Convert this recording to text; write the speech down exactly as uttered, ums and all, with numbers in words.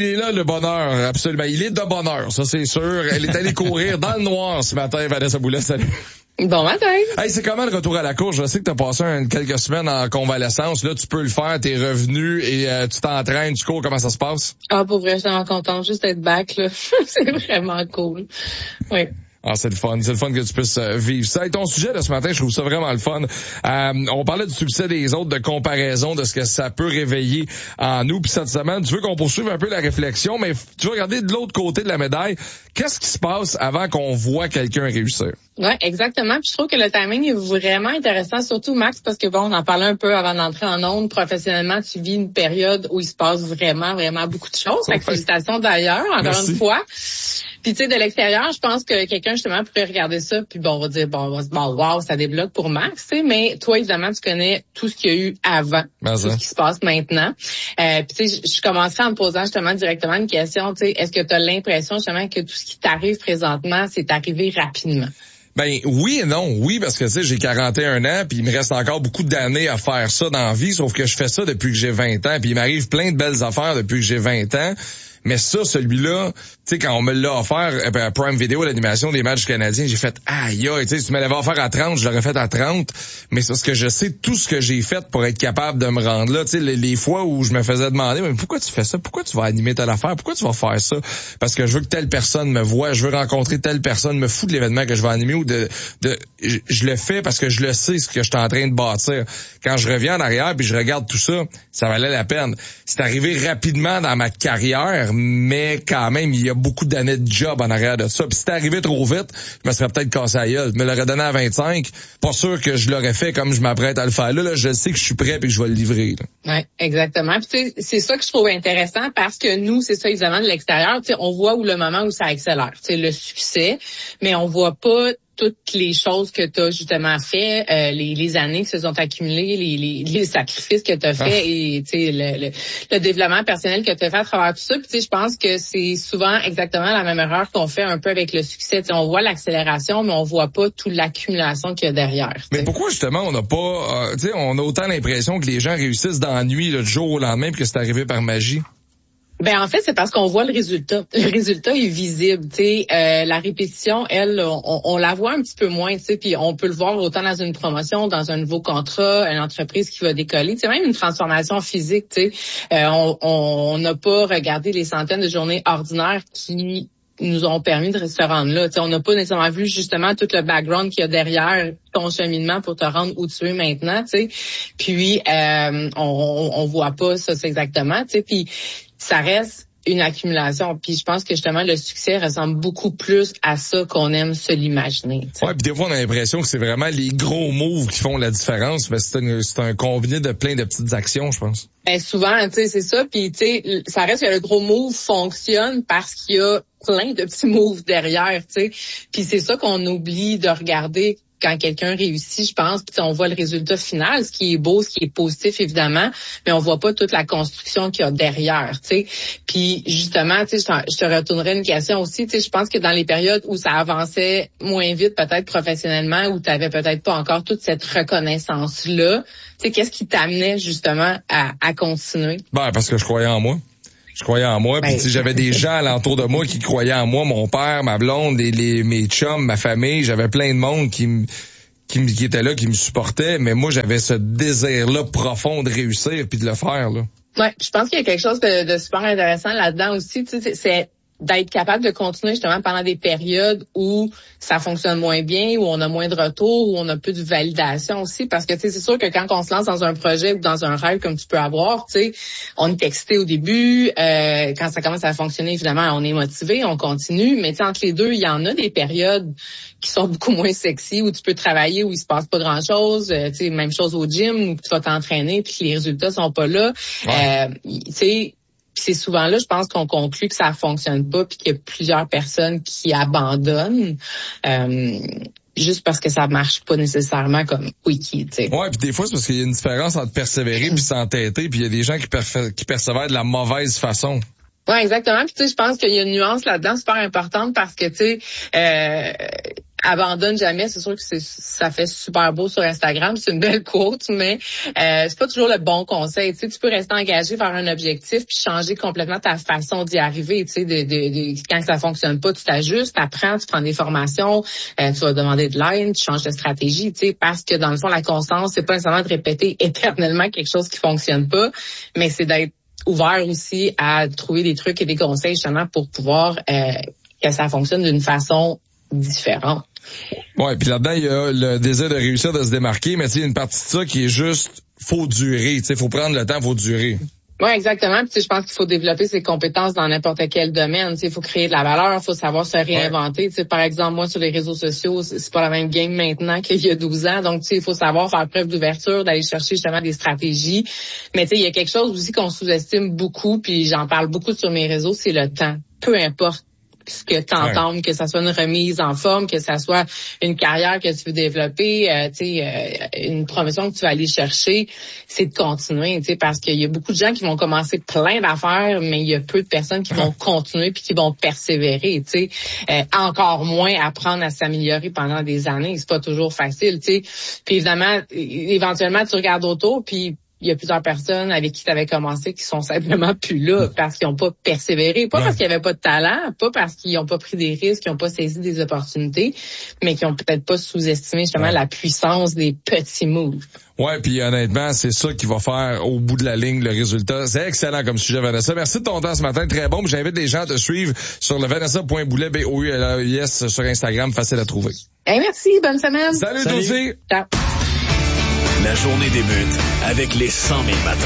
il est là, le bonheur, absolument. Il est de bonheur, ça c'est sûr. Elle est allée courir dans le noir ce matin, Vanessa Boulet, salut. Bon matin. Hey, c'est comment le retour à la course? Je sais que t'as passé un, quelques semaines en convalescence. Là, tu peux le faire, t'es revenu et euh, tu t'entraînes, tu cours. Comment ça se passe? Ah, pour vrai, je suis vraiment contente juste d'être back, là. C'est vraiment cool. Oui. Ah, c'est le fun. C'est le fun que tu puisses euh, vivre ça. Et ton sujet de ce matin, je trouve ça vraiment le fun. Euh, on parlait du succès des autres, de comparaison, de ce que ça peut réveiller en nous. Puis cette semaine, tu veux qu'on poursuive un peu la réflexion, mais tu veux regarder de l'autre côté de la médaille. Qu'est-ce qui se passe avant qu'on voit quelqu'un réussir? Ouais, exactement. Puis je trouve que le timing est vraiment intéressant, surtout Max, parce que bon, on en parlait un peu avant d'entrer en ondes. Professionnellement, tu vis une période où il se passe vraiment, vraiment beaucoup de choses. Fait que félicitations d'ailleurs, encore Merci. Une fois. Puis tu sais, de l'extérieur, je pense que quelqu'un justement pourrait regarder ça, puis bon, on va dire bon, on va se dire bon, wow, ça débloque pour Max, tu sais. Mais toi, évidemment, tu connais tout ce qu'il y a eu avant, ben tout ça. Ce qui se passe maintenant. Euh, puis tu sais, je, je commencerai en me posant justement directement une question. Tu sais, est-ce que tu as l'impression justement que tout ce qui t'arrive présentement, c'est arrivé rapidement? Ben oui et non, oui parce que tu sais j'ai quarante et un ans puis il me reste encore beaucoup d'années à faire ça dans la vie, sauf que je fais ça depuis que j'ai vingt ans puis il m'arrive plein de belles affaires depuis que j'ai vingt ans. Mais ça, celui-là, tu sais, quand on me l'a offert, euh, Prime Video, l'animation des matchs canadiens, j'ai fait aïe aïe, tu sais, si tu me l'avais offert à trente, je l'aurais fait à trente. Mais c'est parce que je sais tout ce que j'ai fait pour être capable de me rendre là. Tu sais, les, les fois où je me faisais demander, mais pourquoi tu fais ça? Pourquoi tu vas animer telle affaire? Pourquoi tu vas faire ça? Parce que je veux que telle personne me voie, je veux rencontrer telle personne, me fout de l'événement que je vais animer ou de, de, je, je le fais parce que je le sais ce que je suis en train de bâtir. Quand je reviens en arrière puis je regarde tout ça, ça valait la peine. C'est arrivé rapidement dans ma carrière, mais quand même, il y a beaucoup d'années de job en arrière de ça. Puis si c'était arrivé trop vite, je me serais peut-être cassé la gueule. Je me l'aurais donné à vingt-cinq. Pas sûr que je l'aurais fait comme je m'apprête à le faire. Là, là je sais que je suis prêt et que je vais le livrer. Oui, exactement. Puis tu sais, c'est ça que je trouve intéressant parce que nous, c'est ça évidemment de l'extérieur. Tu sais, on voit où le moment où ça accélère. Tu sais, le succès, mais on voit pas toutes les choses que tu as justement fait, euh, les, les années qui se sont accumulées, les, les, les sacrifices que tu as fait ah. et tu sais le, le, le développement personnel que tu as fait à travers tout ça. Puis tu sais, je pense que c'est souvent exactement la même erreur qu'on fait un peu avec le succès. Tu sais, on voit l'accélération, mais on voit pas toute l'accumulation qu'il y a derrière. T'sais. Mais pourquoi justement on n'a pas, euh, tu sais, on a autant l'impression que les gens réussissent dans la nuit, là, du jour au lendemain, puis que c'est arrivé par magie? Ben en fait c'est parce qu'on voit le résultat. Le résultat est visible, tu sais. Euh, la répétition, elle, on, on la voit un petit peu moins, tu sais. Puis on peut le voir autant dans une promotion, dans un nouveau contrat, une entreprise qui va décoller, tu sais, même une transformation physique, tu sais. Euh, on n'a pas regardé les centaines de journées ordinaires qui nous ont permis de se rendre là. Tu sais, on n'a pas nécessairement vu justement tout le background qu'il y a derrière ton cheminement pour te rendre où tu es maintenant, tu sais. Puis euh, on, on voit pas ça, c'est exactement, tu sais. Puis ça reste une accumulation. Puis je pense que justement le succès ressemble beaucoup plus à ça qu'on aime se l'imaginer. T'sais. Ouais, puis des fois on a l'impression que c'est vraiment les gros moves qui font la différence, mais c'est, une, c'est un combiné de plein de petites actions, je pense. Ben souvent, tu sais, c'est ça. Puis tu sais, ça reste que le gros move fonctionne parce qu'il y a plein de petits moves derrière, tu sais. Puis c'est ça qu'on oublie de regarder quand quelqu'un réussit, je pense, puis on voit le résultat final, ce qui est beau, ce qui est positif, évidemment, mais on voit pas toute la construction qu'il y a derrière, tu sais. Puis justement, tu sais, je te retournerai une question aussi, tu sais, je pense que dans les périodes où ça avançait moins vite, peut-être professionnellement, où tu avais peut-être pas encore toute cette reconnaissance-là, tu sais, qu'est-ce qui t'amenait justement à, à continuer? Ben, parce que je croyais en moi. Je croyais en moi, puis ben, j'avais des gens alentour de moi qui croyaient en moi, mon père, ma blonde, les, les, mes chums, ma famille, j'avais plein de monde qui me qui, qui était là, qui me supportait, mais moi j'avais ce désir-là profond de réussir puis de le faire là. Ouais, je pense qu'il y a quelque chose de, de super intéressant là-dedans aussi, tu sais, c'est d'être capable de continuer justement pendant des périodes où ça fonctionne moins bien, où on a moins de retours, où on a plus de validation aussi, parce que tu sais, c'est sûr que quand on se lance dans un projet ou dans un rêve comme tu peux avoir, tu sais, on est excité au début, euh, quand ça commence à fonctionner, évidemment, on est motivé, on continue, mais tu sais, entre les deux, il y en a des périodes qui sont beaucoup moins sexy, où tu peux travailler, où il se passe pas grand-chose, euh, tu sais, même chose au gym, où tu vas t'entraîner, puis les résultats sont pas là, ouais. euh, tu sais. Puis c'est souvent là, je pense qu'on conclut que ça fonctionne pas, puis qu'il y a plusieurs personnes qui abandonnent euh, juste parce que ça marche pas nécessairement comme Wiki, tu sais. Ouais, puis des fois c'est parce qu'il y a une différence entre persévérer puis s'entêter, puis il y a des gens qui, perf- qui persévèrent de la mauvaise façon. Ouais, exactement. Puis tu sais, je pense qu'il y a une nuance là-dedans super importante parce que tu sais. Euh, abandonne jamais. C'est sûr que c'est, ça fait super beau sur Instagram, c'est une belle quote, mais euh, c'est pas toujours le bon conseil. Tu sais, tu peux rester engagé vers un objectif puis changer complètement ta façon d'y arriver. Tu sais, de, de, de, quand ça fonctionne pas, tu t'ajustes, tu apprends, tu prends des formations, euh, tu vas demander de l'aide, tu changes de stratégie. Tu sais, parce que dans le fond, la constance, c'est pas nécessairement de répéter éternellement quelque chose qui fonctionne pas, mais c'est d'être ouvert aussi à trouver des trucs et des conseils justement pour pouvoir euh, que ça fonctionne d'une façon différente. Ouais, puis là-dedans, il y a le désir de réussir, de se démarquer, mais tu sais, il y a une partie de ça qui est juste, faut durer, tu sais, faut prendre le temps, faut durer. Oui, exactement. Puis, je pense qu'il faut développer ses compétences dans n'importe quel domaine. Il faut créer de la valeur, il faut savoir se réinventer. Ouais. Par exemple, moi, sur les réseaux sociaux, c'est pas la même game maintenant qu'il y a douze ans. Donc, il faut savoir faire preuve d'ouverture, d'aller chercher justement des stratégies. Mais il y a quelque chose aussi qu'on sous-estime beaucoup, puis j'en parle beaucoup sur mes réseaux, c'est le temps. Peu importe ce que tu entends, ouais. Que ça soit une remise en forme, que ça soit une carrière que tu veux développer, euh, tu sais, euh, une promotion que tu vas aller chercher, c'est de continuer, tu sais, parce qu'il y a beaucoup de gens qui vont commencer plein d'affaires, mais il y a peu de personnes qui vont continuer puis qui vont persévérer, tu sais. Euh, encore moins apprendre à s'améliorer pendant des années, c'est pas toujours facile, tu sais. Puis évidemment, éventuellement, tu regardes autour, puis il y a plusieurs personnes avec qui tu avais commencé qui sont simplement plus là parce qu'ils n'ont pas persévéré. Pas ouais. parce qu'il n'y avait pas de talent, pas parce qu'ils n'ont pas pris des risques, qu'ils n'ont pas saisi des opportunités, mais qui n'ont peut-être pas sous-estimé justement ouais. la puissance des petits moves. Ouais, puis honnêtement, c'est ça qui va faire au bout de la ligne le résultat. C'est excellent comme sujet, Vanessa. Merci de ton temps ce matin, très bon. J'invite les gens à te suivre sur le vanessa point boulet, B O U L A I S sur Instagram, facile à trouver. Hey, merci, bonne semaine. Salut, Salut. Toi aussi. Ciao. La journée débute avec les cent mille matins.